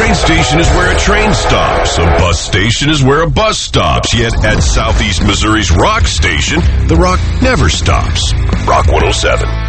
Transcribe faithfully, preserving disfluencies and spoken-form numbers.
train station is where a train stops. A bus station is where a bus stops. Yet at Southeast Missouri's Rock Station, the rock never stops. Rock one oh seven.